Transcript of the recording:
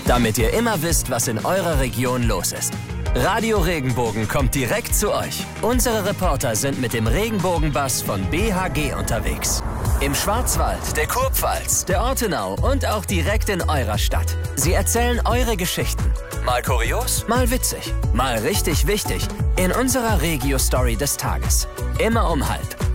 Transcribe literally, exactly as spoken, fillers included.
damit ihr immer wisst, was in eurer Region los ist. Radio Regenbogen kommt direkt zu euch. Unsere Reporter sind mit dem Regenbogenbus von B H G unterwegs. Im Schwarzwald, der Kurpfalz, der Ortenau und auch direkt in eurer Stadt. Sie erzählen eure Geschichten. Mal kurios, mal witzig, mal richtig wichtig. In unserer Regio-Story des Tages. Immer um halb.